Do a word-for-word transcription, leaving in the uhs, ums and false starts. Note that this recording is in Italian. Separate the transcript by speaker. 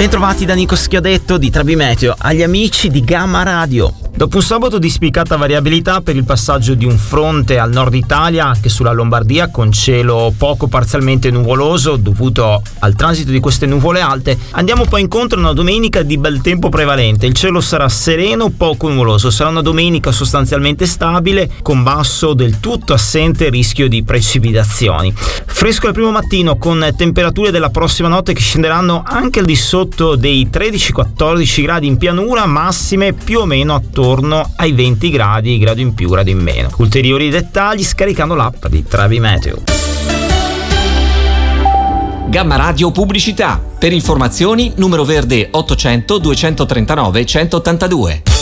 Speaker 1: Bentrovati da Nico Schiodetto di Trabi Meteo, agli amici di Gamma Radio. Dopo un sabato di spiccata variabilità per il passaggio di un fronte al nord Italia, anche sulla Lombardia, con cielo poco parzialmente nuvoloso dovuto al transito di queste nuvole alte, andiamo poi incontro a una domenica di bel tempo prevalente. Il cielo sarà sereno, poco nuvoloso, sarà una domenica sostanzialmente stabile, con basso del tutto assente rischio di precipitazioni. Fresco al primo mattino, con temperature della prossima notte che scenderanno anche al di sotto dei tredici quattordici gradi in pianura, massime più o meno attorno ai venti gradi, grado in più, grado in meno. Ulteriori dettagli scaricando l'app di Trabi Meteo.
Speaker 2: Gamma Radio Pubblicità. Per informazioni numero verde ottocento duecentotrentanove centottantadue.